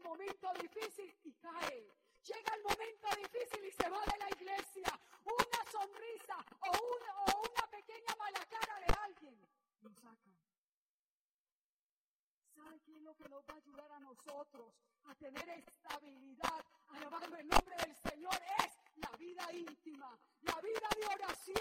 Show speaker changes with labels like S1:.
S1: momento difícil y cae. Llega el momento difícil y se va de la iglesia. Una sonrisa o una pequeña mala cara de alguien lo saca. ¿Sabe qué es lo que nos va a ayudar a nosotros a tener estabilidad? Alabando el nombre del Señor, es la vida íntima. La vida